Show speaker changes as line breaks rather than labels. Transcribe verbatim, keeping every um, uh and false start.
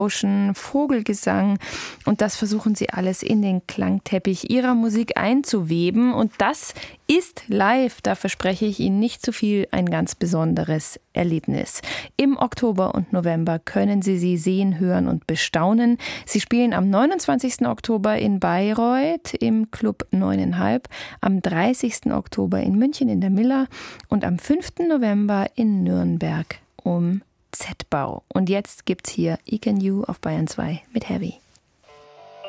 Vogelgesang und das versuchen sie alles in den Klangteppich ihrer Musik einzuweben und das ist live, da verspreche ich Ihnen nicht zu viel, ein ganz besonderes Erlebnis. Im Oktober und November können Sie sie sehen, hören und bestaunen. Sie spielen am neunundzwanzigsten Oktober in Bayreuth im Club neuneinhalb, am dreißigsten Oktober in München in der Miller und am fünften November in Nürnberg um Z-Bau. Und jetzt gibt's hier I Can You auf Bayern zwei mit Heavy.